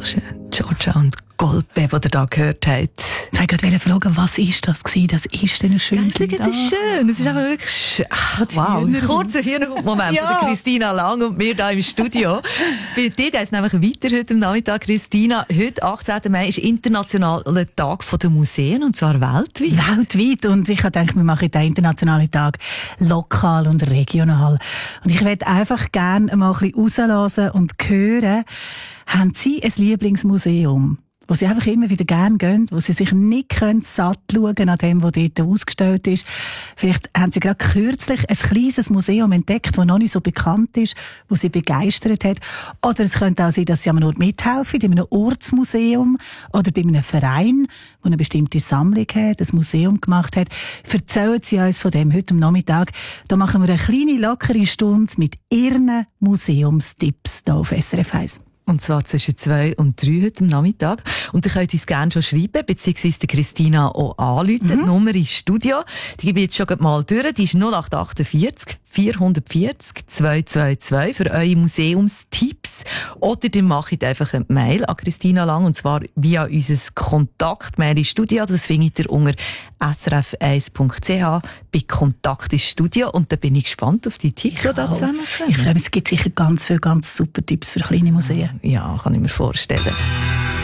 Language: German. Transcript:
schön. Georgia und Goldbeb, die ihr da gehört habt. Ich wollte fragen, was ist das gewesen? Das ist ein schönes Lied. Es ist schön. Es ist einfach wirklich schön. Wow, ein kurzer Hühnerhut-Moment von der Christina Lang und mir hier im Studio. Bei dir geht es nämlich weiter heute am Nachmittag, Christina. Heute, 18. Mai, ist internationaler Tag der Museen, und zwar weltweit. Weltweit. Und ich habe gedacht, wir machen den internationalen Tag lokal und regional. Und ich möchte einfach gerne mal ein bisschen rauslassen und hören, haben Sie ein Lieblingsmuseum, wo Sie einfach immer wieder gerne gehen, wo Sie sich nicht satt schauen an dem, was dort ausgestellt ist? Vielleicht haben Sie gerade kürzlich ein kleines Museum entdeckt, das noch nicht so bekannt ist, das Sie begeistert hat. Oder es könnte auch sein, dass Sie am Ort mithelfen, in einem Ortsmuseum oder bei einem Verein, der eine bestimmte Sammlung hat, ein Museum gemacht hat. Erzählen Sie uns von dem heute am Nachmittag. Da machen wir eine kleine, lockere Stunde mit Ihren Museumstipps hier auf SRF 1. Und zwar zwischen 2 und 3 heute am Nachmittag. Und ihr könnt uns gerne schon schreiben, beziehungsweise die Christina auch anrufen. Die Nummer ist Studio. Die gebe ich jetzt schon mal durch. Die ist 0848 440 222 für eure Museumstipps. Oder ihr macht einfach eine Mail an Christina Lang, und zwar via unser Kontaktmail ins Studio. Das findet ihr unter srf1.ch bei Kontakt ins Studio. Und da bin ich gespannt auf die Tipps, die da zusammenkommen. Ich glaube, es gibt sicher ganz viele ganz super Tipps für kleine Museen. Ja, kann ich mir vorstellen.